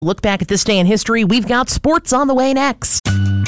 Look back at this day in history. We've got sports on the way next.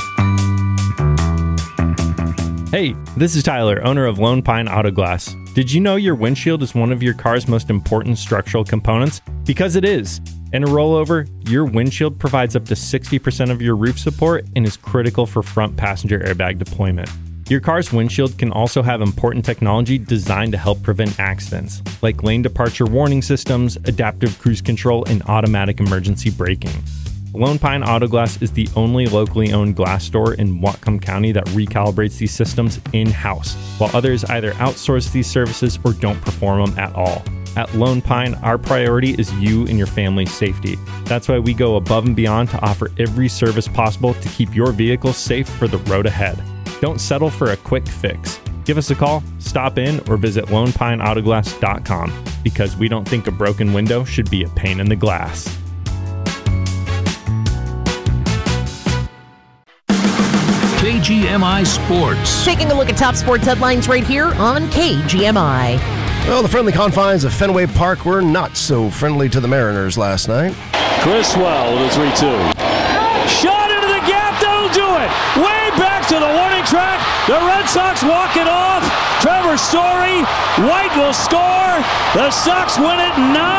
Hey, this is Tyler, owner of Lone Pine Auto Glass. Did you know your windshield is one of your car's most important structural components? Because it is. In a rollover, your windshield provides up to 60% of your roof support and is critical for front passenger airbag deployment. Your car's windshield can also have important technology designed to help prevent accidents, like lane departure warning systems, adaptive cruise control, and automatic emergency braking. Lone Pine Auto Glass is the only locally owned glass store in Whatcom County that recalibrates these systems in-house, while others either outsource these services or don't perform them at all. At Lone Pine, our priority is you and your family's safety. That's why we go above and beyond to offer every service possible to keep your vehicle safe for the road ahead. Don't settle for a quick fix. Give us a call, stop in, or visit lonepineautoglass.com, because we don't think a broken window should be a pain in the glass. KGMI Sports. Taking a look at top sports headlines right here on KGMI. Well, the friendly confines of Fenway Park were not so friendly to the Mariners last night. Criswell with a 3-2. Shot into the gap, that'll do it. Way back to the warning track. The Red Sox walk it off. Trevor Story, White will score. The Sox win it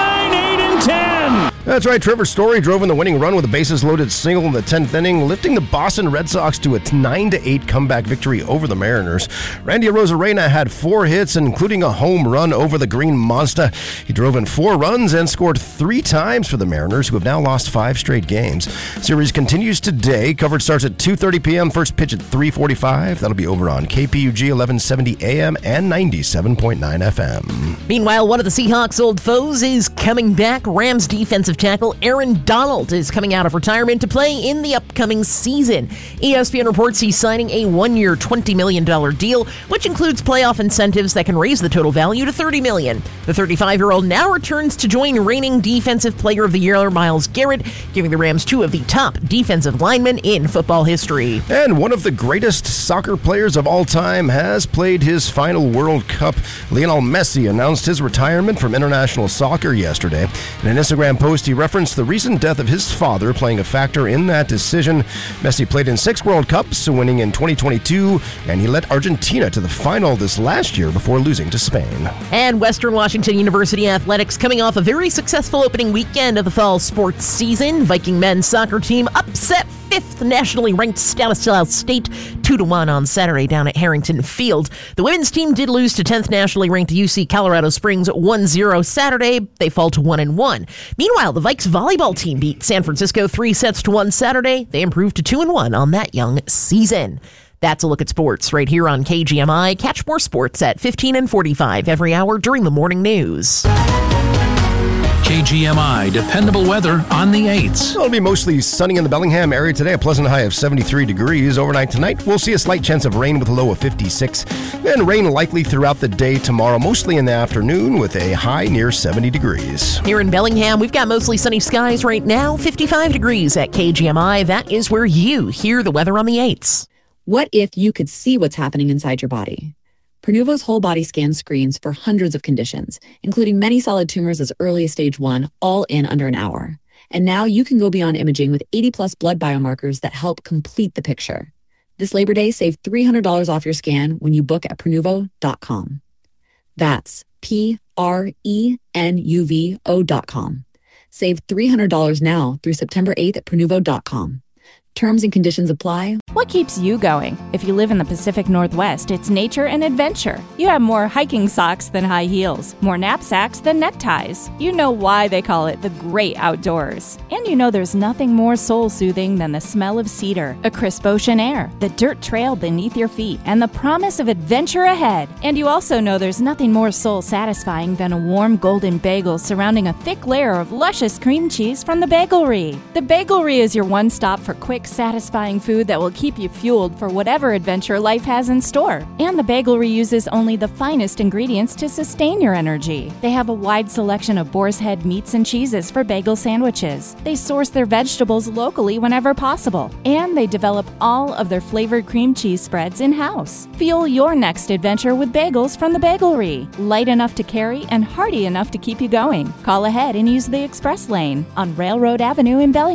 9-8-10. That's right, Trevor Story drove in the winning run with a bases-loaded single in the 10th inning, lifting the Boston Red Sox to a 9-8 comeback victory over the Mariners. Randy Arozarena had 4 hits, including a home run over the Green Monster. He drove in 4 runs and scored 3 times for the Mariners, who have now lost 5 straight games. Series continues today. Coverage starts at 2:30 p.m., first pitch at 3:45. That'll be over on KPUG 1170 AM and 97.9 FM. Meanwhile, one of the Seahawks' old foes is coming back. Rams defensive tackle Aaron Donald is coming out of retirement to play in the upcoming season. ESPN reports he's signing a 1-year, $20 million deal, which includes playoff incentives that can raise the total value to $30 million. The 35-year-old now returns to join reigning Defensive Player of the Year Myles Garrett, giving the Rams 2 of the top defensive linemen in football history. And one of the greatest soccer players of all time has played his final World Cup. Lionel Messi announced his retirement from international soccer yesterday. In an Instagram post, he referenced the recent death of his father playing a factor in that decision. Messi played in 6 World Cups, winning in 2022, and he led Argentina to the final this last year before losing to Spain. And Western Washington University athletics coming off a very successful opening weekend of the fall sports season. Viking men's soccer team upset 5th nationally ranked Stanislaus State 2-1 on Saturday down at Harrington Field. The women's team did lose to 10th nationally ranked UC Colorado Springs 1-0 Saturday. They fall to 1-1. Meanwhile, the Vikes volleyball team beat San Francisco 3-1 Saturday. They improved to 2-1 on that young season. That's a look at sports right here on KGMI. Catch more sports at 15 and 45 every hour during the morning news. KGMI dependable weather on the 8s. It'll be mostly sunny in the Bellingham area today, a pleasant high of 73 degrees. Overnight tonight, we'll see a slight chance of rain with a low of 56. Then rain likely throughout the day tomorrow, mostly in the afternoon with a high near 70 degrees. Here in Bellingham, we've got mostly sunny skies right now, 55 degrees at KGMI. That is where you hear the weather on the 8s. What if you could see what's happening inside your body? Prenuvo's whole body scan screens for hundreds of conditions, including many solid tumors as early as stage 1, all in under an hour. And now you can go beyond imaging with 80-plus blood biomarkers that help complete the picture. This Labor Day, save $300 off your scan when you book at Prenuvo.com. That's Prenuvo.com. Save $300 now through September 8th at Prenuvo.com. Terms and conditions apply. What keeps you going? If you live in the Pacific Northwest, it's nature and adventure. You have more hiking socks than high heels, more knapsacks than neckties. You know why they call it the great outdoors. And you know there's nothing more soul-soothing than the smell of cedar, a crisp ocean air, the dirt trail beneath your feet, and the promise of adventure ahead. And you also know there's nothing more soul-satisfying than a warm golden bagel surrounding a thick layer of luscious cream cheese from the Bagelry. The Bagelry is your one stop for quick, quick, satisfying food that will keep you fueled for whatever adventure life has in store. And the Bagelry uses only the finest ingredients to sustain your energy. They have a wide selection of boar's head meats and cheeses for bagel sandwiches. They source their vegetables locally whenever possible. And they develop all of their flavored cream cheese spreads in-house. Fuel your next adventure with bagels from the Bagelry. Light enough to carry and hearty enough to keep you going. Call ahead and use the express lane on Railroad Avenue in Bellingham.